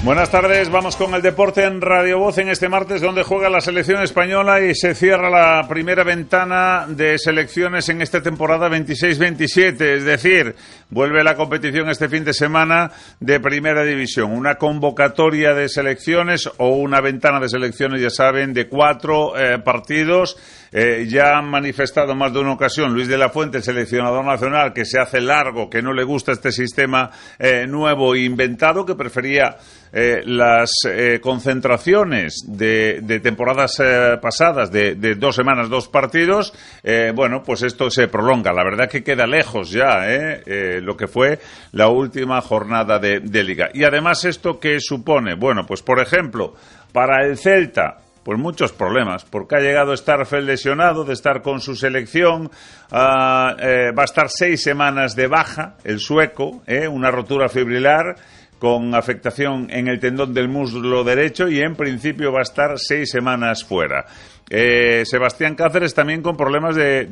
Buenas tardes, vamos con el deporte en Radio Voz en este martes, donde juega la selección española y se cierra la primera ventana de selecciones en esta temporada 26-27, es decir, vuelve la competición este fin de semana de Primera División, una convocatoria de selecciones o una ventana de selecciones, ya saben, de 4 partidos. Ya han manifestado más de una ocasión Luis de la Fuente, el seleccionador nacional, que se hace largo, que no le gusta este sistema nuevo e inventado, que prefería las concentraciones de temporadas pasadas, de 2 semanas, 2 partidos. Bueno, pues esto se prolonga. La verdad que queda lejos ya lo que fue la última jornada de Liga. Y además, ¿esto qué supone? Bueno, pues por ejemplo, para el Celta, pues muchos problemas, porque ha llegado Starfelt lesionado de estar con su selección, va a estar 6 semanas de baja, el sueco, una rotura fibrilar con afectación en el tendón del muslo derecho y en principio va a estar 6 semanas fuera. Sebastián Cáceres también con problemas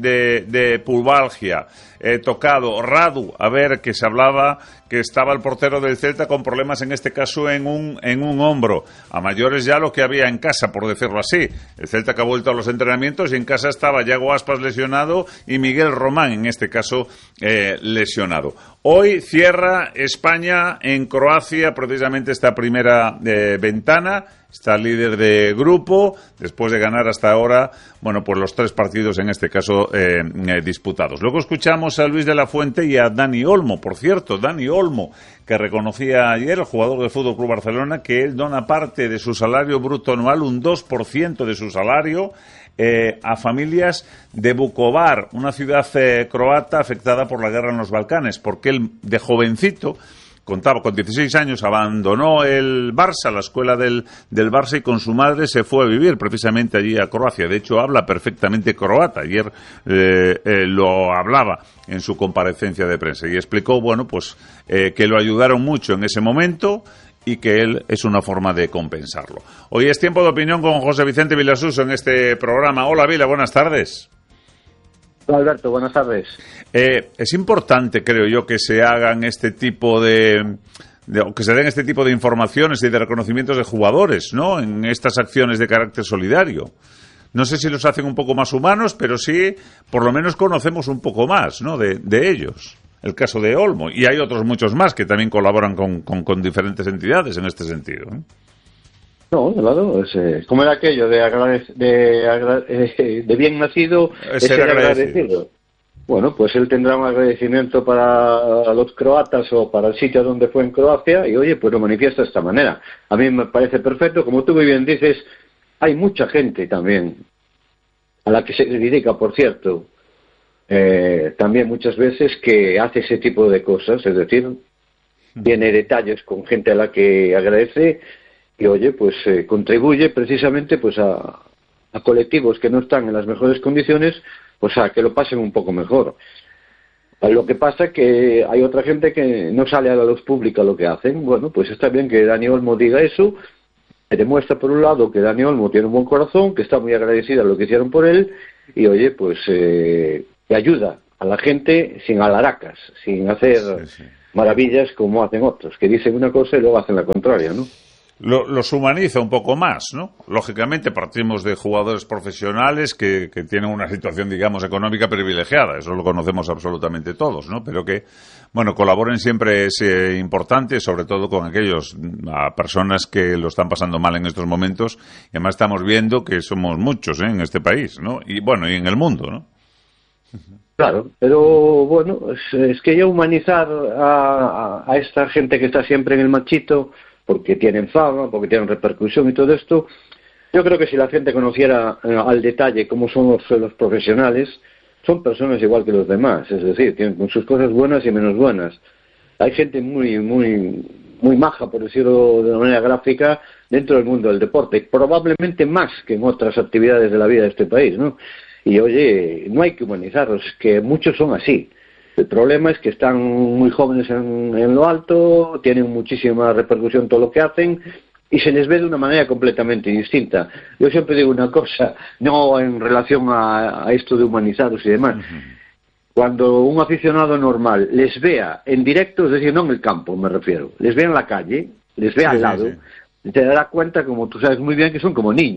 de pubalgia, tocado. Radu, a ver, que se hablaba que estaba el portero del Celta con problemas, en este caso en un hombro. A mayores ya lo que había en casa, por decirlo así. El Celta que ha vuelto a los entrenamientos y en casa estaba Yago Aspas lesionado y Miguel Román, en este caso, lesionado. Hoy cierra España en Croacia precisamente esta primera ventana. Está líder de grupo, después de ganar hasta ahora, bueno, pues los 3 partidos, en este caso, disputados. Luego escuchamos a Luis de la Fuente y a Dani Olmo, por cierto, Dani Olmo, que reconocía ayer, el jugador del Fútbol Club Barcelona, que él dona parte de su salario bruto anual, un 2% de su salario, a familias de Vukovar, una ciudad croata afectada por la guerra en los Balcanes, porque él, de jovencito, contaba con 16 años, abandonó el Barça, la escuela del Barça, y con su madre se fue a vivir precisamente allí a Croacia. De hecho, habla perfectamente croata. Ayer lo hablaba en su comparecencia de prensa y explicó, bueno, pues que lo ayudaron mucho en ese momento y que él es una forma de compensarlo. Hoy es tiempo de opinión con José Vicente Vilasuso en este programa. Hola, Vila, buenas tardes. Hola, Alberto, buenas tardes. Es importante, creo yo, que se hagan este tipo que se den este tipo de informaciones y de reconocimientos de jugadores, ¿no? En estas acciones de carácter solidario. No sé si los hacen un poco más humanos, pero sí, por lo menos conocemos un poco más, ¿no? De ellos. El caso de Olmo. Y hay otros muchos más que también colaboran con diferentes entidades en este sentido, ¿eh? No, claro, como era aquello de bien nacido es ser agradecido. Bueno, pues él tendrá un agradecimiento para los croatas o para el sitio donde fue en Croacia y, oye, pues lo manifiesta de esta manera. A mí me parece perfecto. Como tú muy bien dices, hay mucha gente también a la que se dedica, por cierto, también muchas veces, que hace ese tipo de cosas, es decir, tiene detalles con gente a la que agradece y, oye, pues contribuye precisamente pues a colectivos que no están en las mejores condiciones, pues a que lo pasen un poco mejor. Lo que pasa es que hay otra gente que no sale a la luz pública lo que hacen. Bueno, pues está bien que Dani Olmo diga eso, que demuestra por un lado que Dani Olmo tiene un buen corazón, que está muy agradecida a lo que hicieron por él y, oye, pues que ayuda a la gente sin alaracas, sin hacer maravillas como hacen otros, que dicen una cosa y luego hacen la contraria, ¿no? Los humaniza un poco más, ¿no? Lógicamente partimos de jugadores profesionales que tienen una situación, digamos, económica privilegiada, eso lo conocemos absolutamente todos, ¿no? Pero que, bueno, colaboren siempre es importante, sobre todo con a personas que lo están pasando mal en estos momentos, y además estamos viendo que somos muchos, en este país, ¿no? Y bueno, y en el mundo, ¿no? Claro, pero bueno, es que ya humanizar a esta gente que está siempre en el machito, porque tienen fama, porque tienen repercusión y todo esto, yo creo que si la gente conociera al detalle cómo son los profesionales, son personas igual que los demás, es decir, tienen sus cosas buenas y menos buenas. Hay gente muy maja, por decirlo de una manera gráfica, dentro del mundo del deporte, probablemente más que en otras actividades de la vida de este país, ¿no? Y, oye, no hay que humanizarlos, que muchos son así. El problema es que están muy jóvenes en lo alto, tienen muchísima repercusión todo lo que hacen y se les ve de una manera completamente distinta. Yo siempre digo una cosa, no en relación a esto de humanizados y demás. Cuando un aficionado normal les vea en directo, es decir, no en el campo me refiero, les vea en la calle, les ve al lado, y te darás cuenta, como tú sabes muy bien, que son como niños.